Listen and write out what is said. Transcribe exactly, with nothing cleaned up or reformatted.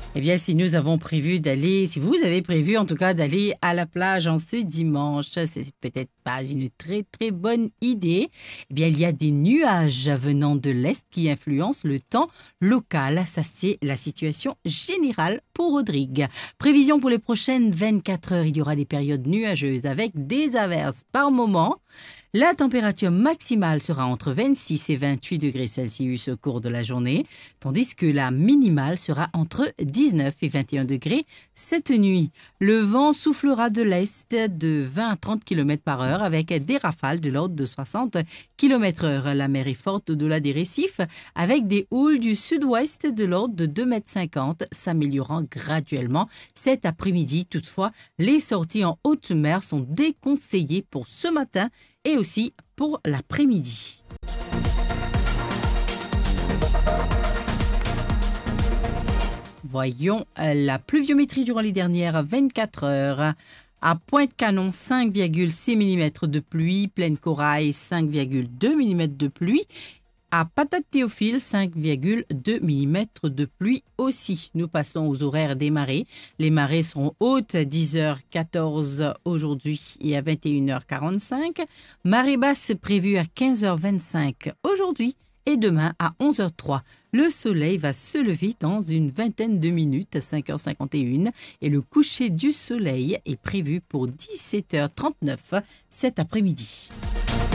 Eh bien, si nous avons prévu d'aller, si vous avez prévu en tout cas d'aller à la plage en ce dimanche, c'est peut-être pas une très très bonne idée. Eh bien, il y a des nuages venant de l'est qui influencent le temps local. Ça, c'est la situation générale pour Rodrigue. Prévision pour les prochaines vingt-quatre heures, il y aura des périodes nuageuses avec des averses par moment. La température maximale sera entre vingt-six et vingt-huit degrés Celsius au cours de la journée, tandis que la minimale sera entre dix-neuf et vingt et un degrés cette nuit. Le vent soufflera de l'est de vingt à trente kilomètres par heure avec des rafales de l'ordre de soixante kilomètres heure. La mer est forte au-delà des récifs avec des houles du sud-ouest de l'ordre de deux mètres cinquante, s'améliorant graduellement cet après-midi. Toutefois, les sorties en haute mer sont déconseillées pour ce matin et aussi pour l'après-midi. Voyons la pluviométrie durant les dernières vingt-quatre heures. À Pointe-Canon, cinq virgule six millimètres de pluie. Plaine Corail, cinq virgule deux millimètres de pluie. À Patate-Théophile, cinq virgule deux millimètres de pluie aussi. Nous passons aux horaires des marées. Les marées seront hautes à dix heures quatorze aujourd'hui et à vingt et une heures quarante-cinq. Marée basse prévue à quinze heures vingt-cinq aujourd'hui et demain à onze heures trois. Le soleil va se lever dans une vingtaine de minutes à cinq heures cinquante et une et le coucher du soleil est prévu pour dix-sept heures trente-neuf cet après-midi.